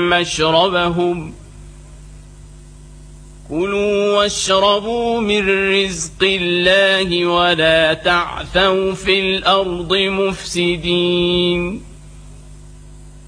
مشربهم كلوا واشربوا من رزق الله ولا تعثوا في الأرض مفسدين